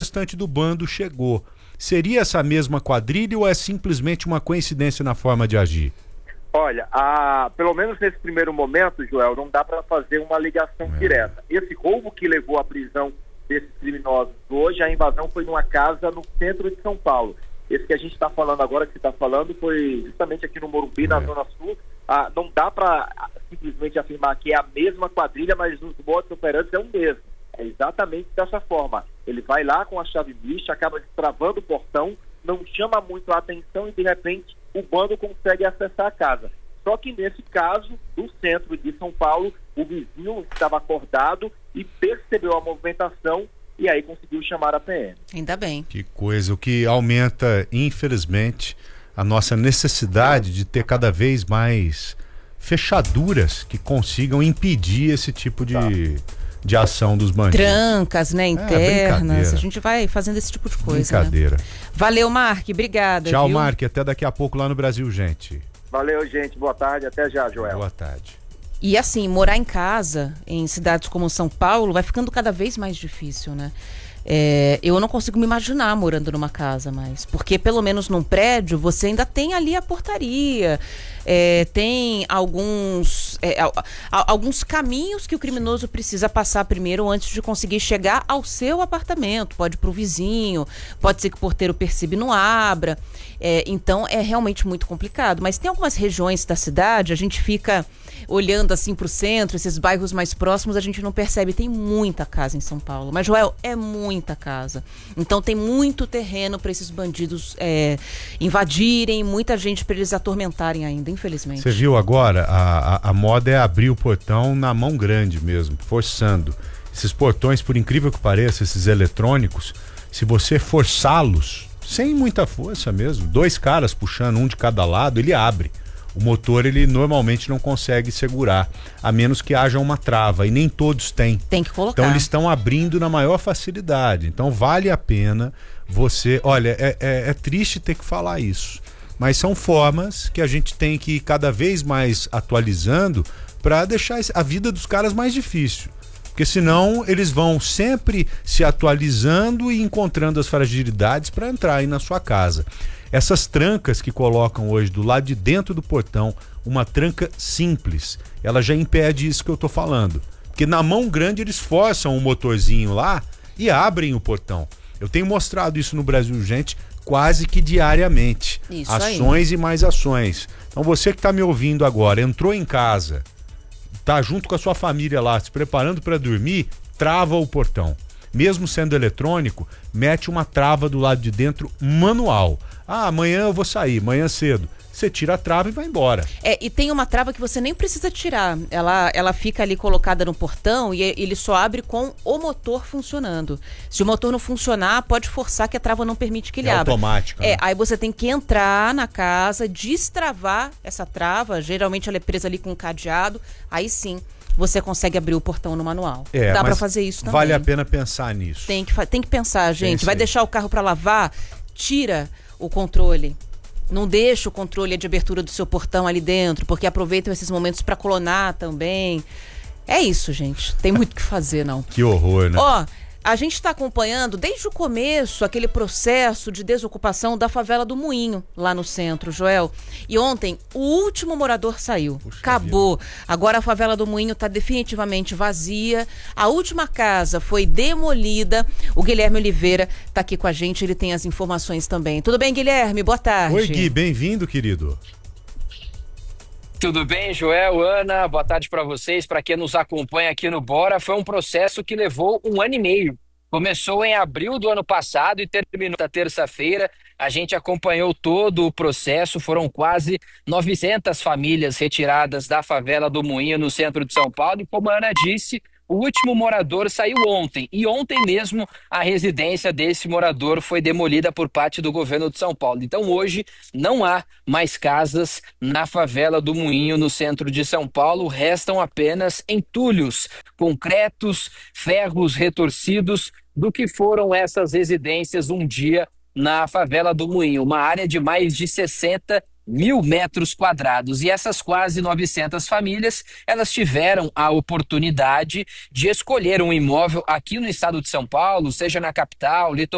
restante do bando chegou. Seria essa mesma quadrilha ou é simplesmente uma coincidência na forma de agir? Olha, pelo menos nesse primeiro momento, Joel, não dá para fazer uma ligação direta. Esse roubo que levou à prisão desses criminosos hoje, a invasão foi numa casa no centro de São Paulo. Esse que a gente está falando agora, que você está falando, foi justamente aqui no Morumbi, na Zona Sul. Não dá para simplesmente afirmar que é a mesma quadrilha, mas os modus operantes é o mesmo. É exatamente dessa forma. Ele vai lá com a chave bicha, acaba destravando o portão, não chama muito a atenção e de repente o bando consegue acessar a casa. Só que nesse caso, do centro de São Paulo, o vizinho estava acordado e percebeu a movimentação e aí conseguiu chamar a PM. Ainda bem. Que coisa, o que aumenta, infelizmente, a nossa necessidade de ter cada vez mais fechaduras que consigam impedir esse tipo de ação dos bandidos. Trancas, né, internas. A gente vai fazendo esse tipo de coisa. Brincadeira. Né? Valeu, Mark. Obrigada. Tchau, viu? Mark. Até daqui a pouco lá no Brasil, gente. Valeu, gente. Boa tarde. Até já, Joel. Boa tarde. E assim, morar em casa, em cidades como São Paulo, vai ficando cada vez mais difícil, né? Eu não consigo me imaginar morando numa casa mais, porque pelo menos num prédio você ainda tem ali a portaria, tem alguns caminhos que o criminoso precisa passar primeiro antes de conseguir chegar ao seu apartamento. Pode ir pro vizinho, pode ser que o porteiro perceba e não abra, então é realmente muito complicado. Mas tem algumas regiões da cidade, a gente fica olhando assim pro centro, esses bairros mais próximos, a gente não percebe, tem muita casa em São Paulo, mas Joel, é muita casa, então tem muito terreno para esses bandidos invadirem, muita gente para eles atormentarem ainda, infelizmente. Você viu agora, a moda é abrir o portão na mão grande mesmo, forçando. Esses portões, por incrível que pareça, esses eletrônicos, se você forçá-los, sem muita força mesmo, 2 caras puxando um de cada lado, ele abre. O motor, ele normalmente não consegue segurar, a menos que haja uma trava, e nem todos têm. Tem que colocar. Então eles estão abrindo na maior facilidade. Então vale a pena você... Olha, é triste ter que falar isso, mas são formas que a gente tem que ir cada vez mais atualizando para deixar a vida dos caras mais difícil. Porque senão eles vão sempre se atualizando e encontrando as fragilidades para entrar aí na sua casa. Essas trancas que colocam hoje do lado de dentro do portão, uma tranca simples, ela já impede isso que eu tô falando. Porque na mão grande eles forçam o motorzinho lá e abrem o portão. Eu tenho mostrado isso no Brasil, gente, quase que diariamente. Isso ações aí. E mais ações. Então você que tá me ouvindo agora, entrou em casa, tá junto com a sua família lá, se preparando para dormir, trava o portão. Mesmo sendo eletrônico, mete uma trava do lado de dentro manual. Amanhã eu vou sair, amanhã cedo. Você tira a trava e vai embora. E tem uma trava que você nem precisa tirar. Ela fica ali colocada no portão e ele só abre com o motor funcionando. Se o motor não funcionar, pode forçar que a trava não permite que ele abra. Automática. Né? Aí você tem que entrar na casa, destravar essa trava. Geralmente ela é presa ali com um cadeado. Aí sim, você consegue abrir o portão no manual. Dá pra fazer isso também. Vale a pena pensar nisso. Tem que pensar, gente. Vai deixar o carro pra lavar? Tira o controle. Não deixa o controle de abertura do seu portão ali dentro, porque aproveitam esses momentos para clonar também. É isso, gente. Tem muito o que fazer, não. Que horror, né? A gente está acompanhando desde o começo aquele processo de desocupação da favela do Moinho, lá no centro, Joel. E ontem, o último morador saiu. Puxa acabou. vida. Agora a favela do Moinho está definitivamente vazia. A última casa foi demolida. O Guilherme Oliveira está aqui com a gente, ele tem as informações também. Tudo bem, Guilherme? Boa tarde. Oi, Gui. Bem-vindo, querido. Tudo bem, Joel, Ana? Boa tarde para vocês, para quem nos acompanha aqui no Bora. Foi um processo que levou 1 ano e meio. Começou em abril do ano passado e terminou na terça-feira. A gente acompanhou todo o processo, foram quase 900 famílias retiradas da favela do Moinho, no centro de São Paulo. E como a Ana disse, o último morador saiu ontem, e ontem mesmo a residência desse morador foi demolida por parte do governo de São Paulo. Então hoje não há mais casas na favela do Moinho, no centro de São Paulo, restam apenas entulhos, concretos, ferros retorcidos do que foram essas residências um dia na favela do Moinho, uma área de mais de 60.000 metros quadrados. E essas quase 900 famílias, elas tiveram a oportunidade de escolher um imóvel aqui no estado de São Paulo, seja na capital,